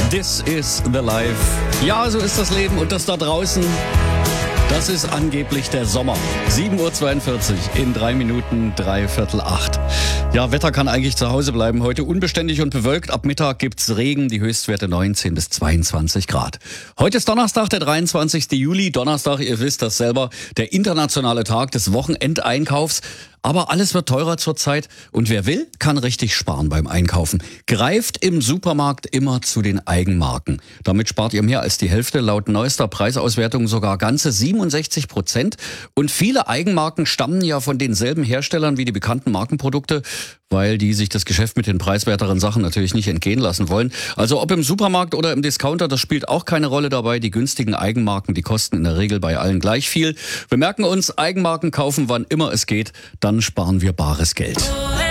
This is the life. Ja, so ist das Leben und das da draußen, das ist angeblich der Sommer. 7.42 Uhr, in 3 Minuten, 7:45. Ja, Wetter kann eigentlich zu Hause bleiben. Heute unbeständig und bewölkt. Ab Mittag gibt's Regen, die Höchstwerte 19 bis 22 Grad. Heute ist Donnerstag, der 23. Juli. Donnerstag, ihr wisst das selber, der internationale Tag des Wochenendeinkaufs. Aber alles wird teurer zurzeit und wer will, kann richtig sparen beim Einkaufen. Greift im Supermarkt immer zu den Eigenmarken. Damit spart ihr mehr als die Hälfte, laut neuester Preisauswertung sogar ganze 67%. Und viele Eigenmarken stammen ja von denselben Herstellern wie die bekannten Markenprodukte, weil die sich das Geschäft mit den preiswerteren Sachen natürlich nicht entgehen lassen wollen. Also ob im Supermarkt oder im Discounter, das spielt auch keine Rolle dabei. Die günstigen Eigenmarken, die kosten in der Regel bei allen gleich viel. Wir merken uns, Eigenmarken kaufen, wann immer es geht, dann sparen wir bares Geld.